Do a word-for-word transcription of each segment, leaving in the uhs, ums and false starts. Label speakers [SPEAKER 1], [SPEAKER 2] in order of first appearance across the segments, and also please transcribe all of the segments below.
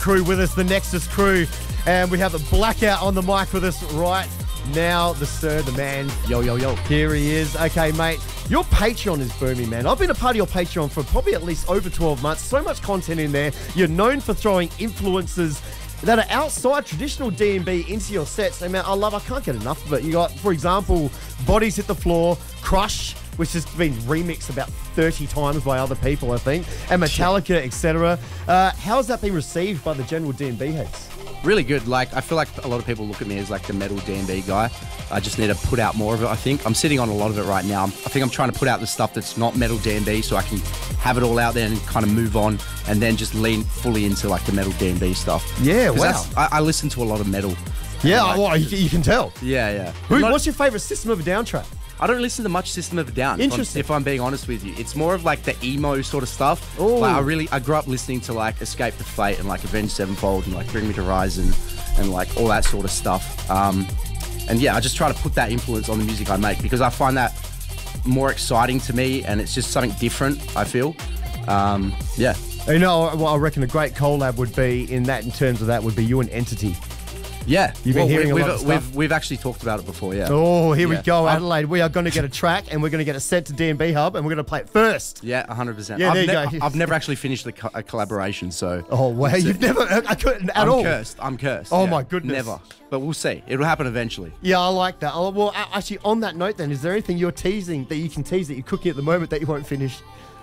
[SPEAKER 1] Crew with us, the Nexus crew, and we have the Blackout on the mic with us right now. The sir, the man.
[SPEAKER 2] Yo, yo, yo.
[SPEAKER 1] Here he is. Okay, mate. Your Patreon is booming, man. I've been a part of your Patreon for probably at least over twelve months. So much content in there. You're known for throwing influences that are outside traditional D and B into your sets. And man, I love, I can't get enough of it. You got, for example, Bodies Hit the Floor, Crush, which has been remixed about thirty times by other people, I think, and Metallica, et cetera. Uh, how's that been received by the general D and B heads?
[SPEAKER 2] Really good. Like, I feel like a lot of people look at me as like the metal D and B guy. I just need to put out more of it, I think. I'm sitting on a lot of it right now. I think I'm trying to put out the stuff that's not metal D and B so I can have it all out there and kind of move on and then just lean fully into like the metal D and B stuff.
[SPEAKER 1] Yeah, wow.
[SPEAKER 2] I, I listen to a lot of metal.
[SPEAKER 1] Yeah,
[SPEAKER 2] like,
[SPEAKER 1] well, you, you can tell.
[SPEAKER 2] Yeah, yeah.
[SPEAKER 1] Who,
[SPEAKER 2] Not,
[SPEAKER 1] what's your favourite System of a Down track?
[SPEAKER 2] I don't listen to much System of a Down.
[SPEAKER 1] Interesting.
[SPEAKER 2] If I'm, if I'm being honest with you, it's more of like the emo sort of stuff.
[SPEAKER 1] Ooh.
[SPEAKER 2] Like I really, I grew up listening to like Escape the Fate and like Avenged Sevenfold and like Bring Me to Horizon and like all that sort of stuff. Um, and yeah, I just try to put that influence on the music I make because I find that more exciting to me and it's just something different, I feel. Um, yeah.
[SPEAKER 1] You know, well, I reckon a great collab would be in that, in terms of that, would be you and Entity.
[SPEAKER 2] Yeah,
[SPEAKER 1] You've been
[SPEAKER 2] well,
[SPEAKER 1] hearing
[SPEAKER 2] we've,
[SPEAKER 1] a lot of
[SPEAKER 2] we've,
[SPEAKER 1] stuff.
[SPEAKER 2] we've actually talked about it before, yeah.
[SPEAKER 1] Oh, here
[SPEAKER 2] yeah.
[SPEAKER 1] we go,
[SPEAKER 2] I've-
[SPEAKER 1] Adelaide. We are going to get a track and we're going to get it sent to D and B Hub and we're going to play it first.
[SPEAKER 2] Yeah, one hundred percent.
[SPEAKER 1] Yeah,
[SPEAKER 2] I've
[SPEAKER 1] there you
[SPEAKER 2] ne-
[SPEAKER 1] go.
[SPEAKER 2] I've never actually finished a, co- a collaboration, so...
[SPEAKER 1] Oh, wow. You've never, I couldn't at
[SPEAKER 2] I'm
[SPEAKER 1] all.
[SPEAKER 2] cursed. I'm cursed.
[SPEAKER 1] Oh,
[SPEAKER 2] yeah.
[SPEAKER 1] my goodness.
[SPEAKER 2] Never. But we'll see. It'll happen eventually.
[SPEAKER 1] Yeah, I like that. Oh, well, a- actually, on that note then, is there anything you're teasing that you can tease that you're cooking at the moment that you won't finish?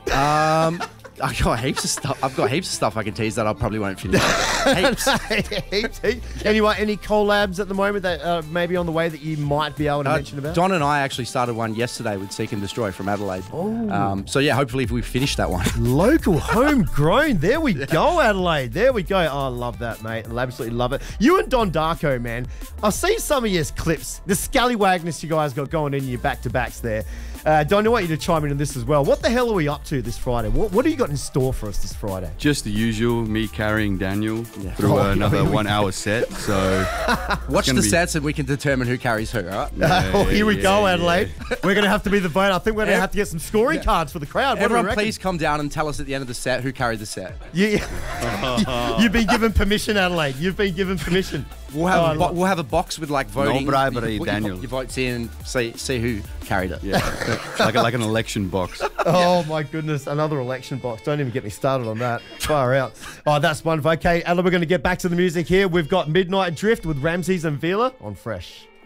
[SPEAKER 2] Um, I've got heaps of stuff. I've got heaps of stuff I can tease that I probably won't finish. Heaps.
[SPEAKER 1] heaps, heaps. Anyway, any collabs at the moment that uh, maybe on the way that you might be able to
[SPEAKER 2] Uh,
[SPEAKER 1] mention about?
[SPEAKER 2] Don and I actually started one yesterday with Seek and Destroy from Adelaide. Oh. Um, so yeah, hopefully if we finish that one.
[SPEAKER 1] Local, homegrown. There we go, Adelaide. There we go. Oh, I love that, mate. I absolutely love it. You and Don Darko, man. I've seen some of your clips. The scallywagness you guys got going in your back-to-backs there. Uh, Don, I want you to chime in on this as well. What the hell are we up to this Friday? What, what do you got in store for us this Friday?
[SPEAKER 3] Just the usual, me carrying Daniel
[SPEAKER 2] Yeah.
[SPEAKER 3] through
[SPEAKER 1] Oh,
[SPEAKER 3] another
[SPEAKER 1] yeah, we-
[SPEAKER 3] one-hour set. So
[SPEAKER 2] Watch the
[SPEAKER 3] gonna be-
[SPEAKER 2] sets and we can determine who carries who, all right?
[SPEAKER 1] Uh, oh, here we
[SPEAKER 3] yeah,
[SPEAKER 1] go,
[SPEAKER 3] yeah.
[SPEAKER 1] Adelaide. We're going to have to be the vote. I think we're going to
[SPEAKER 2] Ev-
[SPEAKER 1] have to get some scoring cards for the crowd. What do you
[SPEAKER 2] Everyone
[SPEAKER 1] reckon?
[SPEAKER 2] please come down and tell us at the end of the set who carried the set.
[SPEAKER 1] You, you've been given permission, Adelaide. You've been given permission.
[SPEAKER 2] We'll have,
[SPEAKER 1] Oh, I
[SPEAKER 2] a bo-
[SPEAKER 1] love-
[SPEAKER 2] we'll have a box with like voting.
[SPEAKER 3] bribery,
[SPEAKER 2] You put your-
[SPEAKER 3] Daniel.
[SPEAKER 2] Your votes in and see, see who carried it.
[SPEAKER 3] Yeah, like a, like an election box.
[SPEAKER 1] Oh my goodness, another election box. Don't even get me started on that. Far out. Oh, that's wonderful. Okay, Ella, we're going to get back to the music here. We've got Midnight Drift with Ramses and Vila on Fresh.